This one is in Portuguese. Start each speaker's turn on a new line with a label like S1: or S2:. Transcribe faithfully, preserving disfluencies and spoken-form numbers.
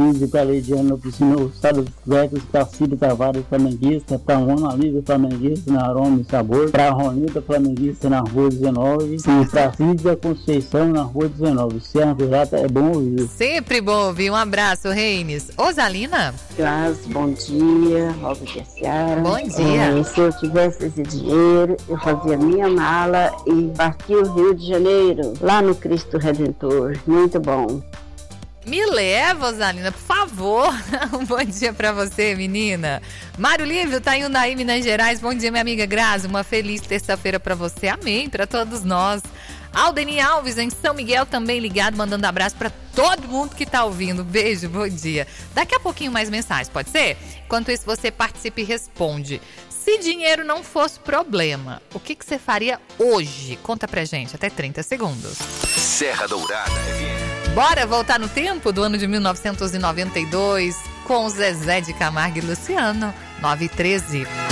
S1: Lídia, para a Leidiana, para o senhor Sábio Vegas, para a Cida Tavares, flamenguista, para a Ana Lívia, flamenguista, na Aroma e Sabor, para a Ronilda, flamenguista, na Rua dezenove, e para a Cida Conceição, na Rua dezenove. Serra Pirata, é bom ouvir.
S2: Sempre bom ouvir. Um abraço, Reines. Osalina.
S3: Gás, bom dia. Robert Ciara.
S2: Bom dia.
S3: É, se eu tivesse esse dinheiro, eu fazia minha mala e partia o Rio de Janeiro, lá no Cristo Redentor. Muito bom.
S2: Me leva, Osalina, por favor. Um bom dia pra você, menina. Mário Lívio tá em Undaí, Minas Gerais. Bom dia, minha amiga Grazi. Uma feliz terça-feira pra você. Amém, pra todos nós. Aldeni Alves, em São Miguel, também ligado, mandando abraço pra todo mundo que tá ouvindo. Beijo, bom dia. Daqui a pouquinho mais mensagens, pode ser? Enquanto isso, você participa e responde. Se dinheiro não fosse problema, o que, que você faria hoje? Conta pra gente, até trinta segundos.
S4: Serra Dourada F M.
S2: Bora voltar no tempo do ano de mil novecentos e noventa e dois com Zezé de Camargo e Luciano, nove e treze.